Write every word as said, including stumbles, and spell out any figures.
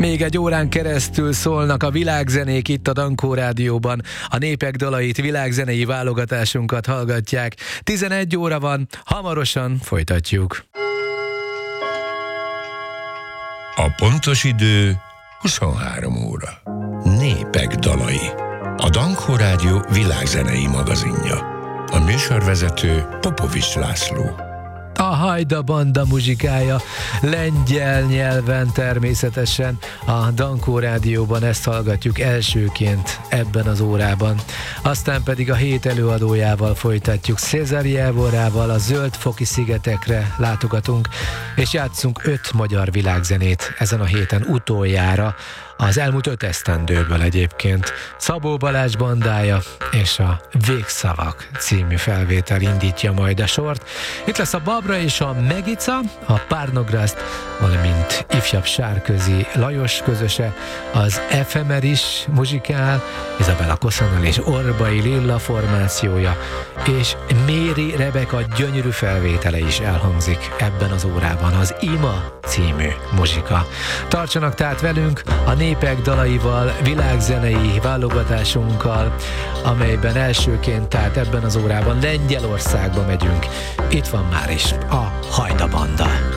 Még egy órán keresztül szólnak a világzenék itt a Dankó Rádióban. A népek dalait, világzenei válogatásunkat hallgatják. tizenegy óra van, hamarosan folytatjuk. A pontos idő huszonhárom óra. Népek dalai. A Dankó Rádió világzenei magazinja. A műsorvezető Popovics László. A Hajda Banda muzsikája, lengyel nyelven természetesen. A Dankó Rádióban ezt hallgatjuk elsőként ebben az órában. Aztán pedig a hét előadójával folytatjuk. Cezary Jevorával a Zöld-foki szigetekre látogatunk, és játszunk öt magyar világzenét ezen a héten utoljára. Az elmúlt öt esztendőből egyébként. Szabó Balázs bandája és a Végszavak című felvétel indítja majd a sort. Itt lesz a Babra és a Megica, a Párnograszt, valamint ifjabb Sárközi Lajos közöse, az Efemeris muzsikál, Izabella Koszonnal és Orbai Lilla formációja, és Méri Rebeka gyönyörű felvétele is elhangzik ebben az órában, az Ima című muzsika. Tartsanak tehát velünk a népek dalaival, világzenei válogatásunkkal, amelyben elsőként, tehát ebben az órában Lengyelországba megyünk. Itt van már is a Hajda Banda.